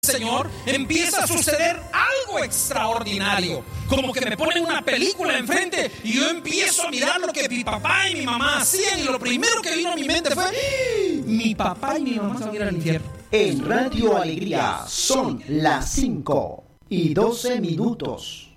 Señor, empieza a suceder algo extraordinario. Como que me ponen una película enfrente y yo empiezo a mirar lo que mi papá y mi mamá hacían, y lo primero que vino a mi mente fue: mi papá y mi mamá se van a ir al infierno. En Radio Alegría son las 5:12.